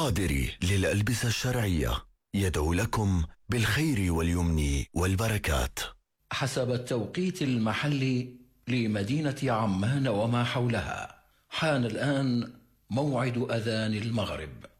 القادر للألبسة الشرعية يدعو لكم بالخير واليمن والبركات. حسب التوقيت المحلي لمدينة عمان وما حولها، حان الآن موعد أذان المغرب.